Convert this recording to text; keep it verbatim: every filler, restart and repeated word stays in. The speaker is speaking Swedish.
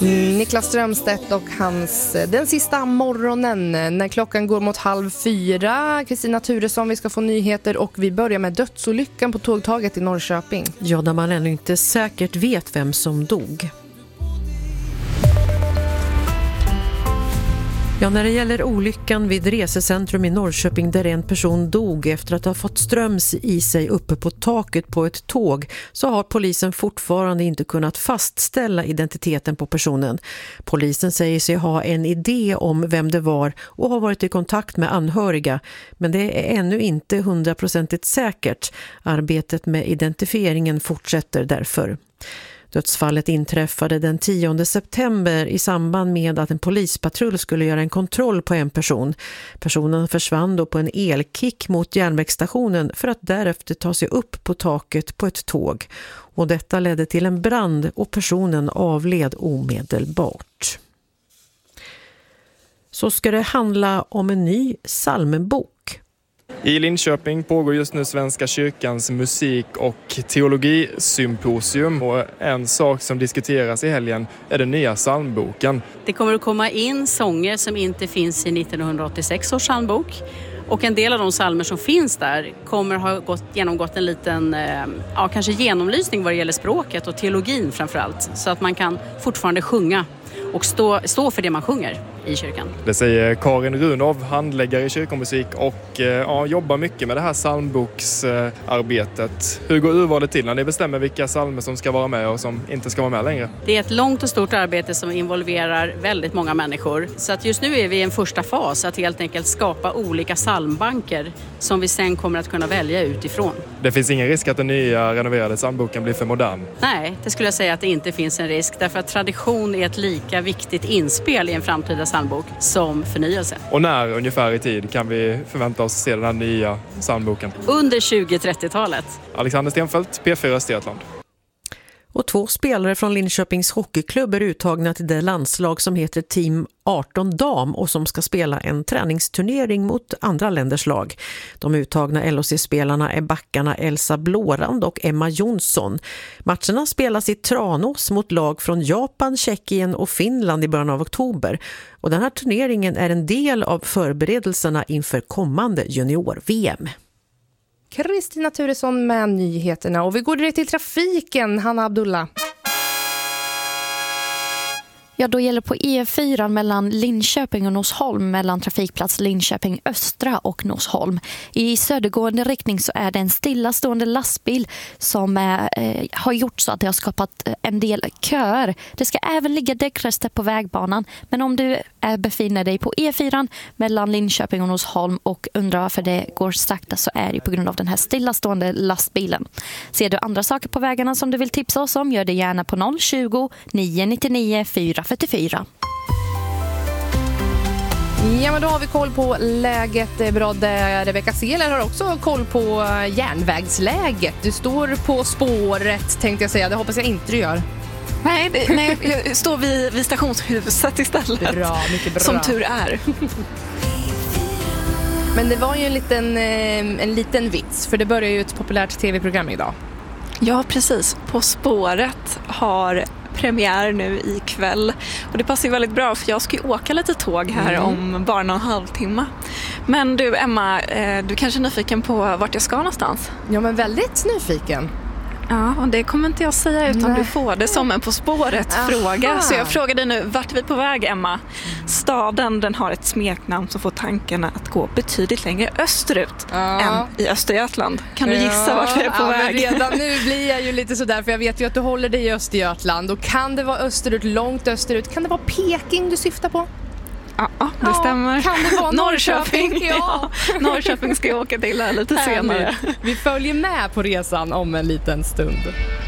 Mm, Niklas Strömstedt och hans Den sista morgonen när klockan går mot halv fyra. Kristina Turesson, vi ska få nyheter och vi börjar med dödsolyckan på tågtaget i Norrköping. Ja, där man ännu inte säkert vet vem som dog. Ja, när det gäller olyckan vid resecentrum i Norrköping där en person dog efter att ha fått ströms i sig uppe på taket på ett tåg, så har polisen fortfarande inte kunnat fastställa identiteten på personen. Polisen säger sig ha en idé om vem det var och har varit i kontakt med anhöriga, men det är ännu inte hundraprocentigt säkert. Arbetet med identifieringen fortsätter därför. Dödsfallet inträffade den tionde september i samband med att en polispatrull skulle göra en kontroll på en person. Personen försvann då på en elkick mot järnvägsstationen för att därefter ta sig upp på taket på ett tåg. Och detta ledde till en brand och personen avled omedelbart. Så ska det handla om en ny psalmbok. I Linköping pågår just nu Svenska kyrkans musik- och teologisymposium och en sak som diskuteras i helgen är den nya psalmboken. Det kommer att komma in sånger som inte finns i nittonhundraåttiosex års psalmbok. Och en del av de psalmer som finns där kommer ha gått, genomgått en liten ja, kanske genomlysning vad det gäller språket och teologin framförallt. Så att man kan fortfarande sjunga och stå, stå för det man sjunger i kyrkan. Det säger Karin Runov, handläggare i kyrkomusik och ja, jobbar mycket med det här psalmboksarbetet. Hur går urvalet till när ni bestämmer vilka psalmer som ska vara med och som inte ska vara med längre? Det är ett långt och stort arbete som involverar väldigt många människor. Så att just nu är vi i en första fas att helt enkelt skapa olika psalmbanker som vi sen kommer att kunna välja utifrån. Det finns ingen risk att den nya renoverade psalmboken blir för modern? Nej, det skulle jag säga att det inte finns en risk. Därför att tradition är ett lika viktigt inspel i en framtida psalmbok som förnyelse. Och när ungefär i tid kan vi förvänta oss se den här nya psalmboken? Under tjugo-trettiotalet. Alexander Stenfeldt, P fyra Östergötland. Och två spelare från Linköpings hockeyklubb är uttagna till det landslag som heter Team arton dam och som ska spela en träningsturnering mot andra länders lag. De uttagna L O C-spelarna är backarna Elsa Blårand och Emma Jonsson. Matcherna spelas i Tranås mot lag från Japan, Tjeckien och Finland i början av oktober. Och den här turneringen är en del av förberedelserna inför kommande junior-V M. Kristina Turesson med nyheterna och vi går direkt till trafiken. Hanna Abdullah. Ja, då gäller på E fyra mellan Linköping och Norsholm mellan trafikplats Linköping Östra och Norsholm. I södergående riktning så är det en stillastående lastbil som eh, har gjort så att det har skapat en del köer. Det ska även ligga däckrester på vägbanan, men om du är, befinner dig på E fyra mellan Linköping och Norsholm och undrar varför det går sakta så är det på grund av den här stillastående lastbilen. Ser du andra saker på vägarna som du vill tipsa oss om, gör det gärna på noll tjugo, nio nittionio, fyra fyrtiofyra. Ja, men då har vi koll på läget. Bra, där Rebecca Seeler har också koll på järnvägsläget. Du står på spåret, tänkte jag säga. Det hoppas jag inte du gör. Nej, det, nej jag står vid, vid stationshuset istället. Bra, mycket bra. Som tur är. Men det var ju en liten, en liten vits, för det börjar ju ett populärt tv-program idag. Ja, precis. På spåret har premiär nu ikväll. Och det passar ju väldigt bra för jag ska ju åka lite tåg här mm. om bara någon halvtimme. Men du Emma, du kanske är nyfiken på vart jag ska någonstans? Ja, men väldigt nyfiken. Ja, och det kommer inte jag säga utan Nej. Du får det som en På spåret-fråga. Så jag frågar dig nu, vart är vi på väg, Emma? Staden, den har ett smeknamn som får tankarna att gå betydligt längre österut ja. än i Östergötland. Kan du gissa ja. vart vi är på ja, väg? Men redan nu blir jag ju lite sådär, för jag vet ju att du håller dig i Östergötland. Och kan det vara österut, långt österut? Kan det vara Peking du syftar på? Ja, det ja, stämmer. Kan det vara Norrköping? Norrköping, ja. ja. Norrköping ska jag åka till här lite senare. Vi följer med på resan om en liten stund.